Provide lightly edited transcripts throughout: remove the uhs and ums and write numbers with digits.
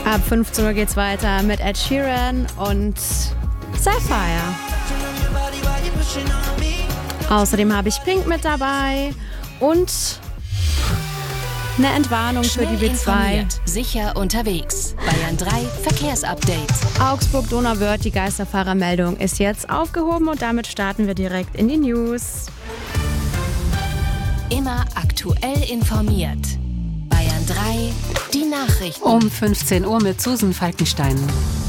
Ab 15 Uhr geht's weiter mit Ed Sheeran und Sapphire. Außerdem habe ich Pink mit dabei und eine Entwarnung für die B2. Informiert, sicher unterwegs. Bayern 3 Verkehrsupdate. Augsburg-Donauwörth, die Geisterfahrermeldung ist jetzt aufgehoben und damit starten wir direkt in die News. Immer aktuell informiert. Bayern 3, die Nachrichten. Um 15 Uhr mit Susan Falkenstein.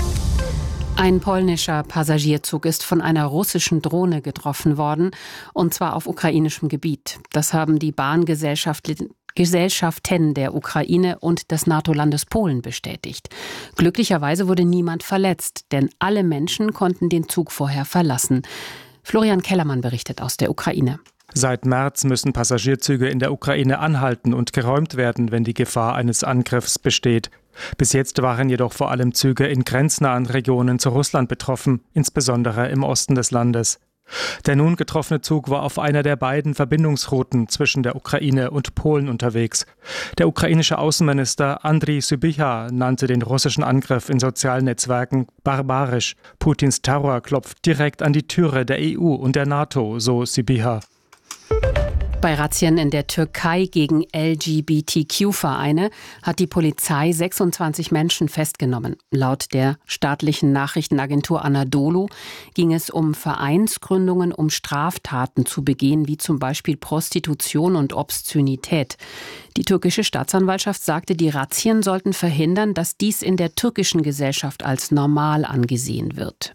Ein polnischer Passagierzug ist von einer russischen Drohne getroffen worden, und zwar auf ukrainischem Gebiet. Das haben die Bahngesellschaften der Ukraine und des NATO-Landes Polen bestätigt. Glücklicherweise wurde niemand verletzt, denn alle Menschen konnten den Zug vorher verlassen. Florian Kellermann berichtet aus der Ukraine. Seit März müssen Passagierzüge in der Ukraine anhalten und geräumt werden, wenn die Gefahr eines Angriffs besteht. Bis jetzt waren jedoch vor allem Züge in grenznahen Regionen zu Russland betroffen, insbesondere im Osten des Landes. Der nun getroffene Zug war auf einer der beiden Verbindungsrouten zwischen der Ukraine und Polen unterwegs. Der ukrainische Außenminister Andriy Sybiha nannte den russischen Angriff in sozialen Netzwerken barbarisch. Putins Terror klopft direkt an die Türe der EU und der NATO, so Sybiha. Bei Razzien in der Türkei gegen LGBTQ-Vereine hat die Polizei 26 Menschen festgenommen. Laut der staatlichen Nachrichtenagentur Anadolu ging es um Vereinsgründungen, um Straftaten zu begehen, wie zum Beispiel Prostitution und Obszönität. Die türkische Staatsanwaltschaft sagte, die Razzien sollten verhindern, dass dies in der türkischen Gesellschaft als normal angesehen wird.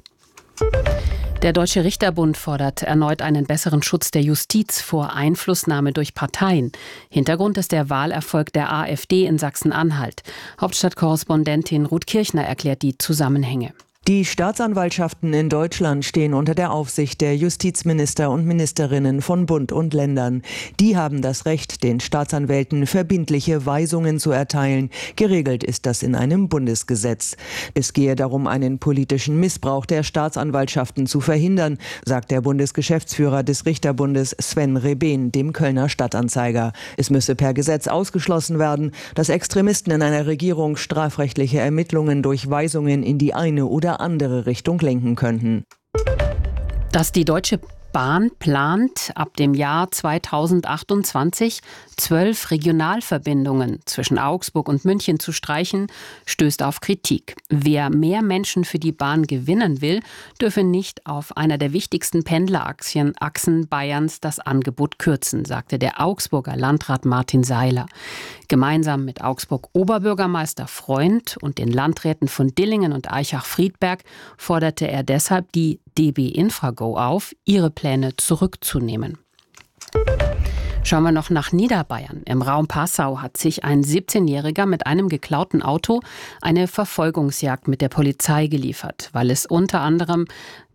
Der Deutsche Richterbund fordert erneut einen besseren Schutz der Justiz vor Einflussnahme durch Parteien. Hintergrund ist der Wahlerfolg der AfD in Sachsen-Anhalt. Hauptstadtkorrespondentin Ruth Kirchner erklärt die Zusammenhänge. Die Staatsanwaltschaften in Deutschland stehen unter der Aufsicht der Justizminister und Ministerinnen von Bund und Ländern. Die haben das Recht, den Staatsanwälten verbindliche Weisungen zu erteilen. Geregelt ist das in einem Bundesgesetz. Es gehe darum, einen politischen Missbrauch der Staatsanwaltschaften zu verhindern, sagt der Bundesgeschäftsführer des Richterbundes Sven Rebehn dem Kölner Stadtanzeiger. Es müsse per Gesetz ausgeschlossen werden, dass Extremisten in einer Regierung strafrechtliche Ermittlungen durch Weisungen in die eine oder andere Richtung lenken könnten. Dass die Deutsche Bahn plant, ab dem Jahr 2028 12 Regionalverbindungen zwischen Augsburg und München zu streichen, stößt auf Kritik. Wer mehr Menschen für die Bahn gewinnen will, dürfe nicht auf einer der wichtigsten Pendlerachsen Bayerns das Angebot kürzen, sagte der Augsburger Landrat Martin Seiler. Gemeinsam mit Augsburg-Oberbürgermeister Freund und den Landräten von Dillingen und Aichach-Friedberg forderte er deshalb die DB Infrago auf, ihre Pläne zurückzunehmen. Schauen wir noch nach Niederbayern. Im Raum Passau hat sich ein 17-Jähriger mit einem geklauten Auto eine Verfolgungsjagd mit der Polizei geliefert. Weil er unter anderem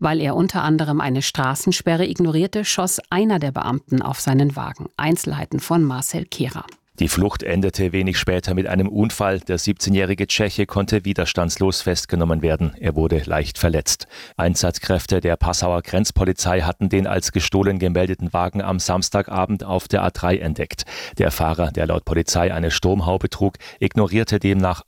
eine Straßensperre ignorierte, schoss einer der Beamten auf seinen Wagen. Einzelheiten von Marcel Kehrer. Die Flucht endete wenig später mit einem Unfall. Der 17-jährige Tscheche konnte widerstandslos festgenommen werden. Er wurde leicht verletzt. Einsatzkräfte der Passauer Grenzpolizei hatten den als gestohlen gemeldeten Wagen am Samstagabend auf der A3 entdeckt. Der Fahrer, der laut Polizei eine Sturmhaube trug, ignorierte demnach